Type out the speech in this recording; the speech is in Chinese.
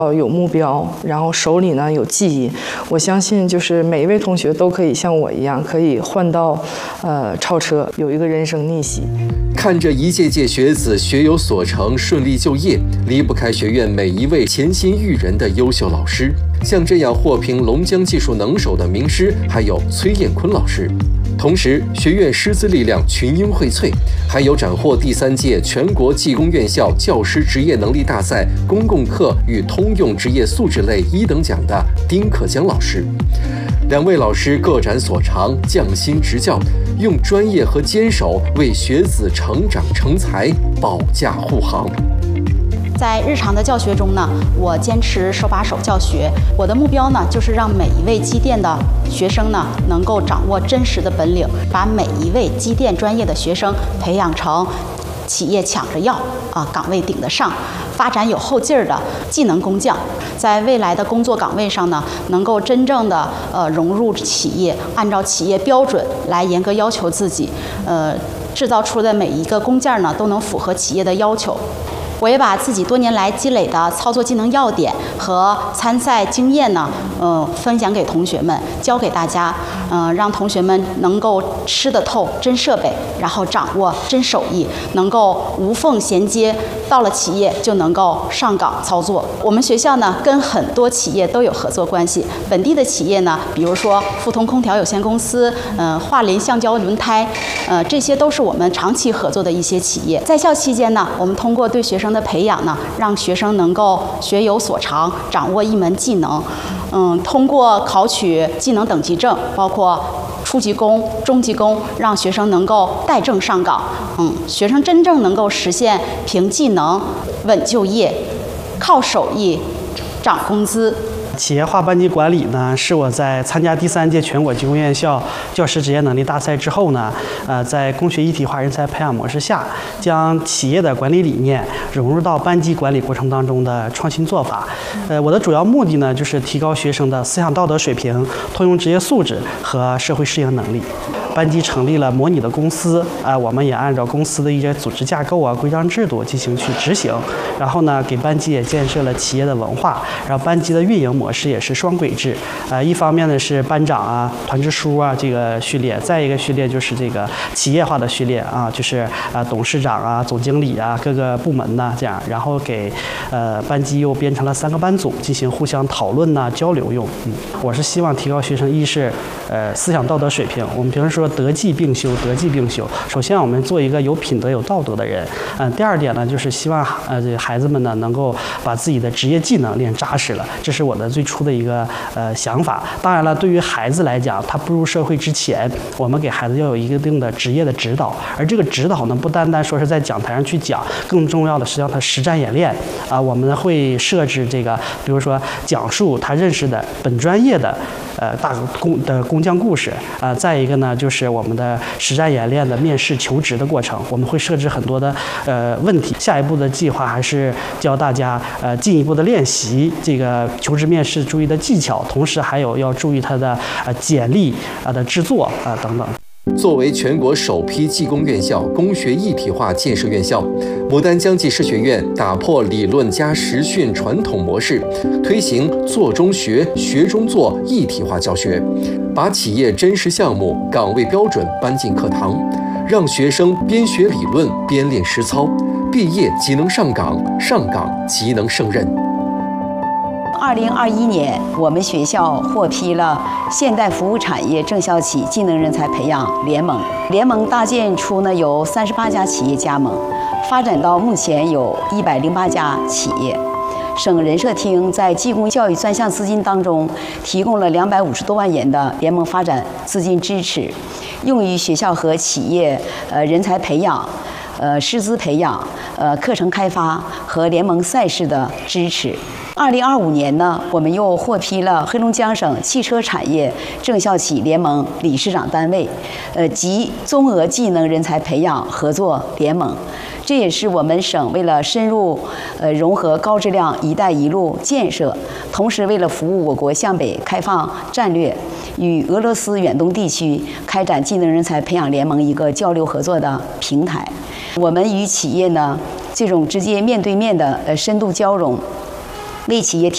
有目标，然后手里呢有记忆。我相信就是每一位同学都可以像我一样，可以换道超车，有一个人生逆袭。 看着一届届学子学有所成，顺利就业，离不开学院每一位潜心育人的优秀老师。像这样获评龙江技术能手的名师，还有崔艳坤老师。同时，学院师资力量群英荟萃，还有斩获第3届全国技工院校教师职业能力大赛公共课与通用职业素质类1等奖的丁克江老师。2位老师各展所长，匠心执教，用专业和坚守为学子成长成才保驾护航。 在日常的教学中呢，我坚持手把手教学。我的目标呢，就是让每一位机电的学生呢，能够掌握真实的本领，把每一位机电专业的学生培养成企业抢着要岗位顶得上，发展有后劲儿的技能工匠。在未来的工作岗位上呢，能够真正的融入企业，按照企业标准来严格要求自己，制造出的每一个工件呢，都能符合企业的要求。我也把自己多年来积累的操作技能要点和参赛经验呢，分享给同学们，教给大家，让同学们能够吃得透真设备，然后掌握真手艺，能够无缝衔接，到了企业就能够上岗操作。我们学校呢，跟很多企业都有合作关系，本地的企业呢，比如说富通空调有限公司，桦林橡胶轮胎，这些都是我们长期合作的一些企业。在校期间呢，我们通过对学生的培养呢，让学生能够学有所长，掌握一门技能。通过考取技能等级证，包括初级工、中级工，让学生能够带证上岗。学生真正能够实现凭技能稳就业，靠手艺涨工资。 企业化班级管理呢，是我在参加第3届全国技工院校教师职业能力大赛之后呢，在工学一体化人才培养模式下，将企业的管理理念融入到班级管理过程当中的创新做法。我的主要目的呢，就是提高学生的思想道德水平、通用职业素质和社会适应能力。班级成立了模拟的公司，我们也按照公司的一些组织架构规章制度进行去执行。然后呢，给班级也建设了企业的文化，然后班级的运营模式也是双轨制。一方面呢是班长团支书这个序列，再一个序列就是这个企业化的序列就是董事长总经理各个部门这样，然后给班级又编成了3个班组进行互相讨论交流用。我是希望提高学生意识思想道德水平。我们平时说德技并修，德技并修。首先我们做一个有品德有道德的人。第2点呢，就是希望这孩子们呢能够把自己的职业技能练扎实了，这是我的最初的一个想法。当然了，对于孩子来讲，他步入社会之前，我们给孩子要有一定的职业的指导，而这个指导呢，不单单说是在讲台上去讲，更重要的是让他实战演练我们会设置这个，比如说讲述他认识的本专业的工匠故事再一个呢，就是我们的实战演练的面试求职的过程，我们会设置很多的问题。下一步的计划还是教大家进一步的练习这个求职面试注意的技巧，同时还有要注意他的简历的制作等等。 作为全国首批技工院校工学一体化建设院校，牡丹江技师学院打破理论加实训传统模式，推行做中学、学中做一体化教学，把企业真实项目、岗位标准搬进课堂，让学生边学理论边练实操，毕业即能上岗，上岗即能胜任。 2021年，我们学校获批了现代服务产业正校企技能人才培养联盟。联盟搭建出有38家企业加盟，发展到目前有108家企业。省人社厅在技工教育专项资金当中提供了250多万元的联盟发展资金支持，用于学校和企业人才培养、师资培养、课程开发和联盟赛事的支持。2025年呢，我们又获批了黑龙江省汽车产业正校企联盟理事长单位，及综合技能人才培养合作联盟。这也是我们省为了深入融合高质量“一带一路”建设，同时为了服务我国向北开放战略，与俄罗斯远东地区开展技能人才培养联盟一个交流合作的平台。我们与企业呢这种直接面对面的深度交融，为企业